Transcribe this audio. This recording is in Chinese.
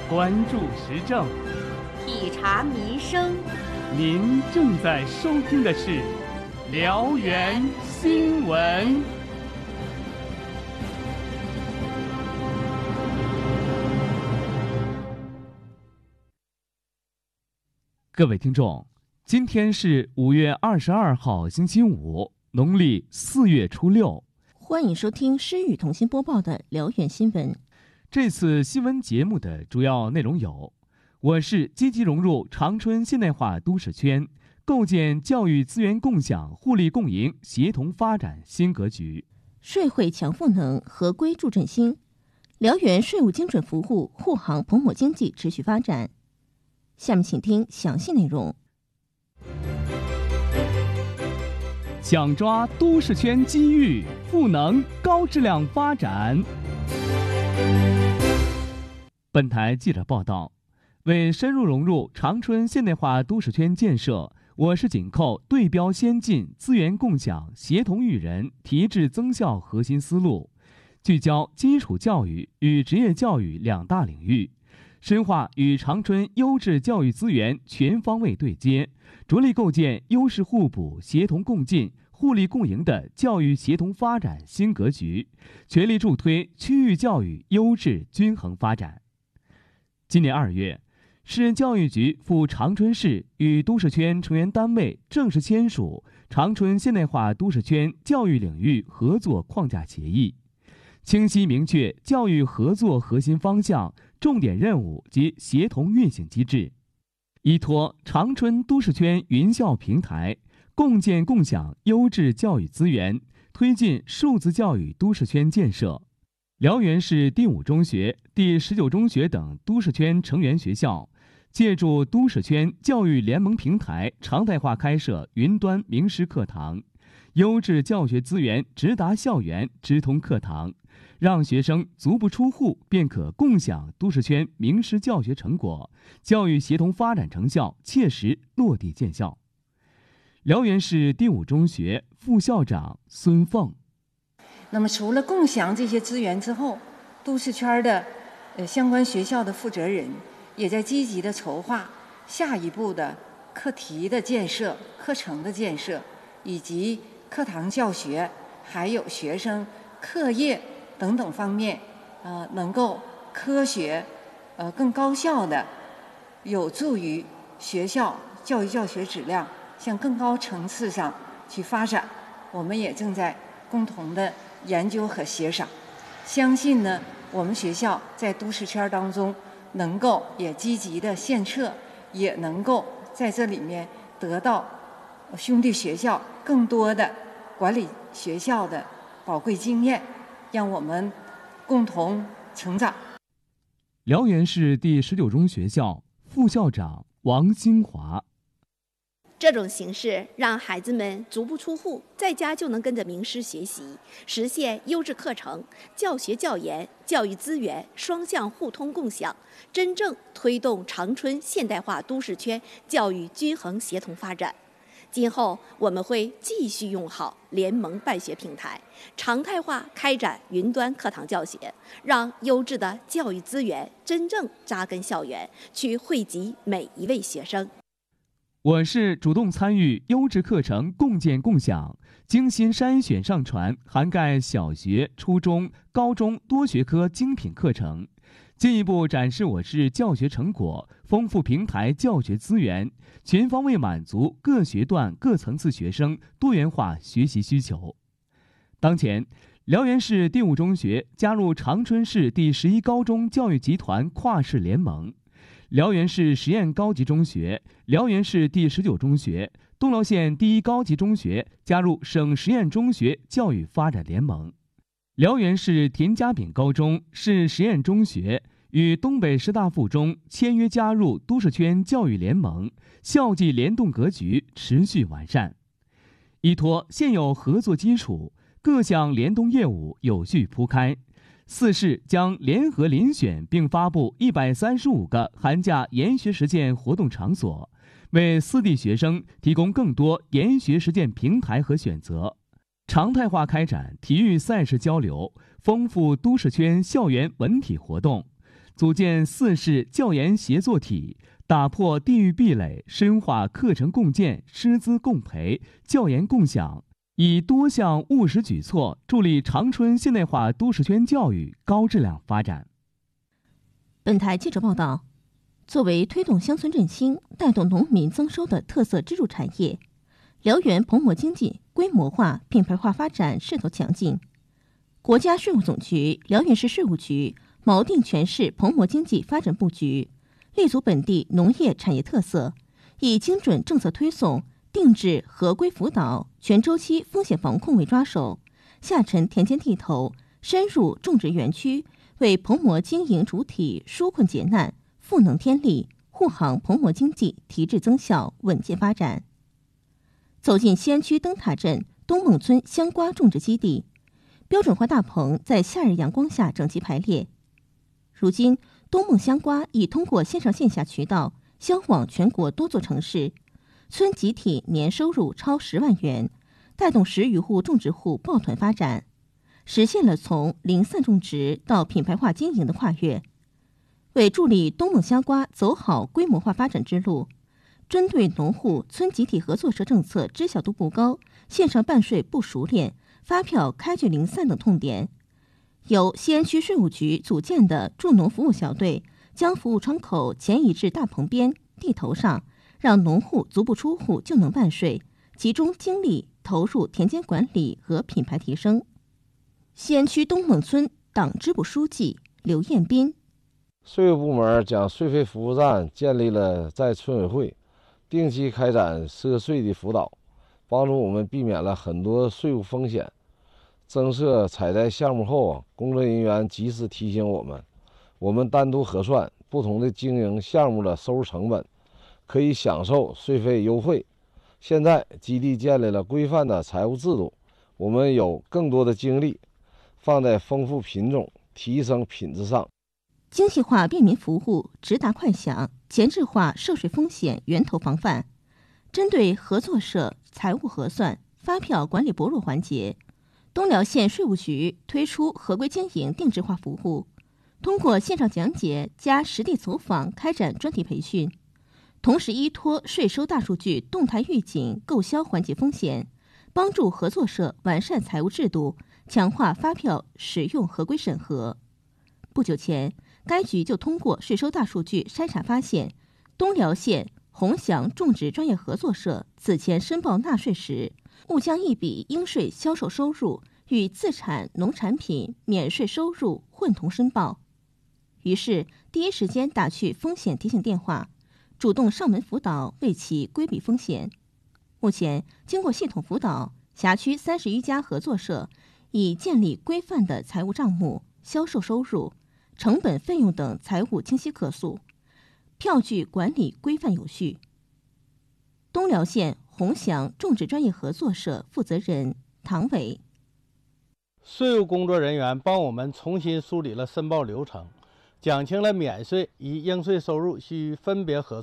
关注时政， 体察民生。 您正在收听的是辽源新闻。各位听众，今天是5月22号，星期五，农历4月初6。 欢迎收听诗雨同心播报的辽源新闻。 这次新闻节目的主要内容有：我市积极融入长春现代化都市圈，构建教育资源共享、互利共赢、协同发展新格局； 税会强赋能，合规助振兴，辽源税务精准服务护航蓬勃经济持续发展。下面请听详细内容。 抢抓都市圈机遇，赋能高质量发展。本台记者报道，为深入融入长春现代化都市圈建设，我市紧扣对标先进、资源共享、协同育人、提质增效核心思路，聚焦基础教育与职业教育两大领域，深化与长春优质教育资源全方位对接，着力构建优势互补、协同共进、互利共赢的教育协同发展新格局，全力助推区域教育优质均衡发展。今年2月，市教育局赴长春市与都市圈成员单位正式签署长春现代化都市圈教育领域合作框架协议，清晰明确教育合作核心方向、重点任务及协同运行机制，依托长春都市圈云校平台，共建共享优质教育资源，推进数字教育都市圈建设。辽源市第5中学、第19中学等都市圈成员学校，借助都市圈教育联盟平台，常态化开设云端名师课堂，优质教学资源直达校园，直通课堂，让学生足不出户便可共享都市圈名师教学成果，教育协同发展成效切实落地见效。辽源市第5中学副校长孙凤。 那么除了共享这些资源之后，都市圈的相关学校的负责人也在积极的筹划下一步的课题的建设、课程的建设，以及课堂教学，还有学生课业等等方面，能够科学、更高效的有助于学校教育教学质量向更高层次上去发展。我们也正在共同的研究和协商，相信呢，我们学校在都市圈当中能够也积极的献策，也能够在这里面得到兄弟学校更多的管理学校的宝贵经验，让我们共同成长。 辽源市第19中学校副校长王新华。 这种形式让孩子们足不出户，在家就能跟着名师学习，实现优质课程、教学教研、教育资源双向互通共享，真正推动长春现代化都市圈教育均衡协同发展。今后我们会继续用好联盟办学平台，常态化开展云端课堂教学，让优质的教育资源真正扎根校园，去惠及每一位学生。 我市主动参与优质课程共建共享，精心筛选上传涵盖小学、初中、高中多学科精品课程，进一步展示我市教学成果，丰富平台教学资源，全方位满足各学段各层次学生多元化学习需求。当前，辽源市第5中学加入长春市第11高中教育集团跨市联盟，辽源市实验高级中学、辽源市第19中学、东辽县第1高级中学加入省实验中学教育发展联盟。辽源市田家炳高中市实验中学与东北师大附中签约加入都市圈教育联盟，校际联动格局持续完善。依托现有合作基础，各项联动业务有序铺开。4市将联合遴选并发布135个寒假研学实践活动场所，为4地学生提供更多研学实践平台和选择，常态化开展体育赛事交流，丰富都市圈校园文体活动， 组建4市教研协作体，打破地域壁垒，深化课程共建、师资共培、教研共享，以多项务实举措助力长春现代化都市圈教育高质量发展。 本台记者报道，作为推动乡村振兴、带动农民增收的特色支柱产业，辽源蓬勃经济规模化、品牌化发展势头强劲。国家税务总局、辽源市税务局锚定全市蓬勃经济发展布局，立足本地农业产业特色，以精准政策推送、定制合规辅导、全周期风险防控为抓手，下沉田间地头，深入种植园区，为蓬勃经营主体纾困解难、赋能添力，护航蓬勃经济提质增效、稳健发展。走进西安区灯塔镇东孟村香瓜种植基地，标准化大棚在夏日阳光下整齐排列。如今，东孟香瓜已通过线上线下渠道销往全国多座城市，村集体年收入超10万元，带动10余户种植户抱团发展，实现了从零散种植到品牌化经营的跨越。为助力东孟香瓜走好规模化发展之路，针对农户村集体合作社政策知晓度不高、线上办税不熟练、发票开具零散等痛点，由西安区税务局组建的助农服务小队将服务窗口前移至大棚边、地头上，让农户足不出户就能办税，集中精力投入田间管理和品牌提升。西安区东孟村党支部书记刘彦斌： 税务部门将税费服务站建立了在村委会，定期开展涉税的辅导，帮助我们避免了很多税务风险。增设采摘项目后，工作人员及时提醒我们单独核算不同的经营项目的收入成本，可以享受税费优惠。现在基地建立了规范的财务制度，我们有更多的精力放在丰富品种、提升品质上。 精细化便民服务，直达快享，前置化涉税风险源头防范。针对合作社财务核算、发票管理薄弱环节，东辽县税务局推出合规经营定制化服务，通过线上讲解加实地走访开展专题培训，同时依托税收大数据动态预警购销环节风险，帮助合作社完善财务制度，强化发票使用合规审核。不久前，该局就通过税收大数据筛查发现，东辽县鸿祥种植专业合作社此前申报纳税时，误将一笔应税销售收入与自产农产品免税收入混同申报，于是第一时间打去风险提醒电话，主动上门辅导，为其规避风险。目前，经过系统辅导，辖区30余家合作社已建立规范的财务账目、销售收入、成本费用等财务清晰可溯，票据管理规范有序。东辽县鸿祥种植专业合作社负责人唐伟： 税务工作人员帮我们重新梳理了申报流程，讲清了免税与应税收入需分别核算。